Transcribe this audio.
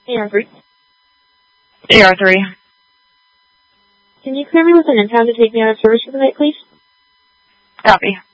AR3. AR3. Can you clear me with an impound to take me out of service for the night, please? Copy.